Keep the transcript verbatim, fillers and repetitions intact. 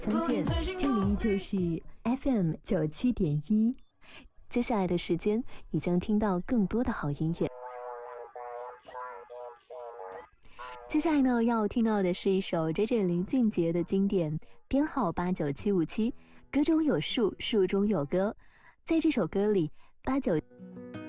相见，这里就是 F M 九七点一。接下来的时间，你将听到更多的好音乐。接下来呢，要听到的是一首 J J 林俊杰的经典，编号八九七五七，歌中有树，树中有歌。在这首歌里，八九。